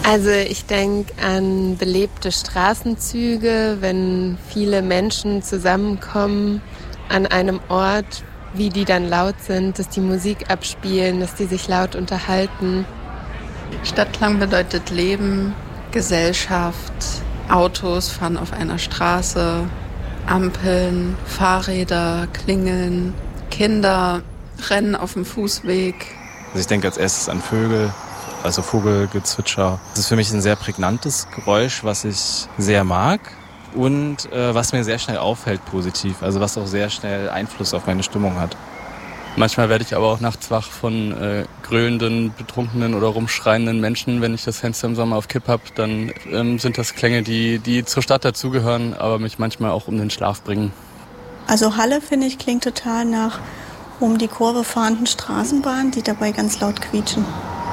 Also ich denke an belebte Straßenzüge, wenn viele Menschen zusammenkommen an einem Ort, wie die dann laut sind, dass die Musik abspielen, dass die sich laut unterhalten. Stadtklang bedeutet Leben, Gesellschaft, Autos fahren auf einer Straße, Ampeln, Fahrräder, Klingeln, Kinder rennen auf dem Fußweg. Also ich denke als erstes an Vögel, also Vogelgezwitscher. Das ist für mich ein sehr prägnantes Geräusch, was ich sehr mag und was mir sehr schnell auffällt positiv, also was auch sehr schnell Einfluss auf meine Stimmung hat. Manchmal werde ich aber auch nachts wach von grölenden, betrunkenen oder rumschreienden Menschen. Wenn ich das Fenster im Sommer auf Kipp habe, dann sind das Klänge, die zur Stadt dazugehören, aber mich manchmal auch um den Schlaf bringen. Also Halle, finde ich, klingt total nach um die Kurve fahrenden Straßenbahnen, die dabei ganz laut quietschen.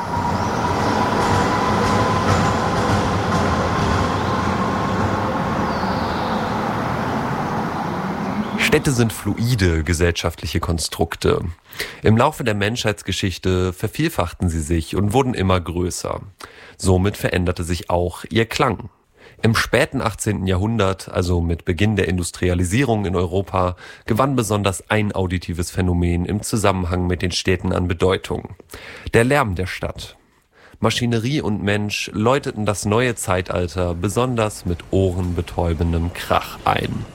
Städte sind fluide gesellschaftliche Konstrukte. Im Laufe der Menschheitsgeschichte vervielfachten sie sich und wurden immer größer. Somit veränderte sich auch ihr Klang. Im späten 18. Jahrhundert, also mit Beginn der Industrialisierung in Europa, gewann besonders ein auditives Phänomen im Zusammenhang mit den Städten an Bedeutung: der Lärm der Stadt. Maschinerie und Mensch läuteten das neue Zeitalter besonders mit ohrenbetäubendem Krach ein.